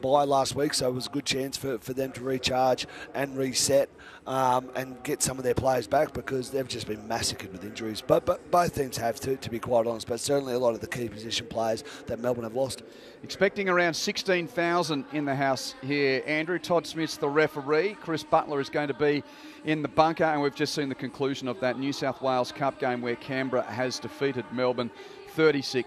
bye last week, so it was a good chance for them to recharge and reset and get some of their players back, because they've just been massacred with injuries. But both teams have, to be quite honest, but certainly a lot of the key position players that Melbourne have lost. Expecting around 16,000 in the house here, Andrew. Todd Smith's the referee. Chris Butler is going to be in the bunker, and we've just seen the conclusion of that New South Wales Cup game where Canberra has defeated Melbourne 36